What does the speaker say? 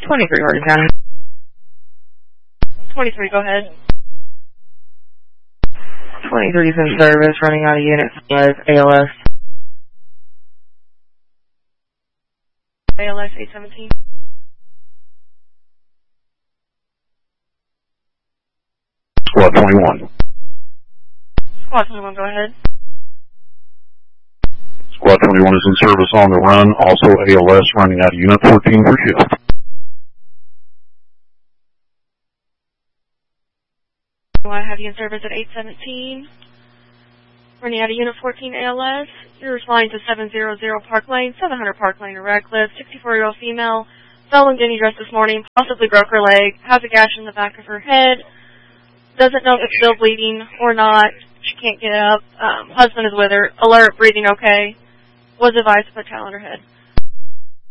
23, Hardin County. 23, go ahead. 23 is in service, running out of unit 5, ALS. ALS 817. Squad 21. Squad 21, go ahead. Squad 21 is in service on the run, also ALS, running out of unit 14 for shift. I have you in service at 817. Running out of unit 14 ALS. You're responding to 700 Park Lane, 700 Park Lane in Radcliffe. 64-year-old female. Fell in Guinea dress this morning. Possibly broke her leg. Has a gash in the back of her head. Doesn't know if it's still bleeding or not. She can't get up. Husband is with her. Alert, breathing okay. Was advised to put towel on her head.